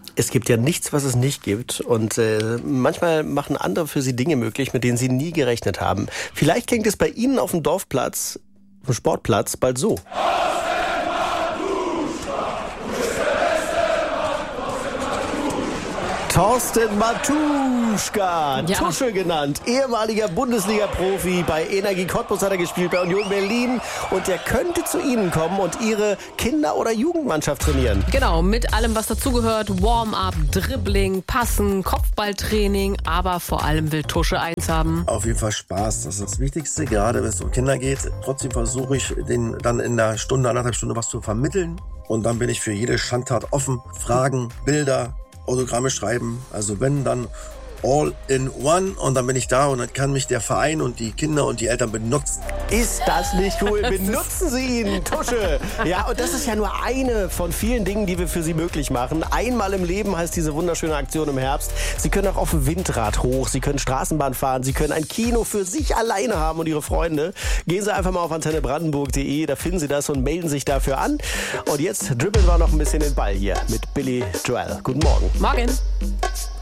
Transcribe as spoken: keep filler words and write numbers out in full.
Es gibt ja nichts, was es nicht gibt. Und äh, manchmal machen andere für sie Dinge möglich, mit denen sie nie gerechnet haben. Vielleicht klingt es bei Ihnen auf dem Dorfplatz, auf dem Sportplatz, bald so. Thorsten Matuschka, Ja. Tusche genannt, ehemaliger Bundesliga-Profi, bei Energie Cottbus hat er gespielt, bei Union Berlin, und der könnte zu Ihnen kommen und Ihre Kinder- oder Jugendmannschaft trainieren. Genau, mit allem, was dazugehört. Warm-up, Dribbling, Passen, Kopfballtraining, aber vor allem will Tusche eins haben. Auf jeden Fall Spaß, das ist das Wichtigste, gerade wenn es um Kinder geht. Trotzdem versuche ich, denen dann in einer Stunde, anderthalb Stunde was zu vermitteln. Und dann bin ich für jede Schandtat offen. Fragen, Bilder, Autogramme schreiben, also wenn, dann all in one, und dann bin ich da und dann kann mich der Verein und die Kinder und die Eltern benutzen. Ist das nicht cool? Benutzen Sie ihn, Tusche! Ja, und das ist ja nur eine von vielen Dingen, die wir für Sie möglich machen. Einmal im Leben heißt diese wunderschöne Aktion im Herbst. Sie können auch auf dem Windrad hoch, Sie können Straßenbahn fahren, Sie können ein Kino für sich alleine haben und Ihre Freunde. Gehen Sie einfach mal auf antenne brandenburg punkt de, da finden Sie das und melden sich dafür an. Und jetzt dribbeln wir noch ein bisschen den Ball hier mit Billy Joel. Guten Morgen. Morgen.